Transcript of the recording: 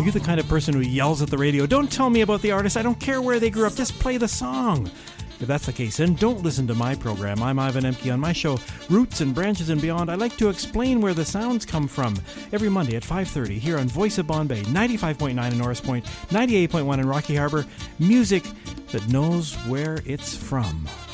you the kind of person who yells at the radio, "Don't tell me about the artist, I don't care where they grew up, just play the song"? If that's the case, then don't listen to my program. I'm Ivan Emke. On my show, Roots and Branches and Beyond, I like to explain where the sounds come from. Every Monday at 5:30 here on Voice of Bombay, 95.9 in Norris Point, 98.1 in Rocky Harbour. Music that knows where it's from.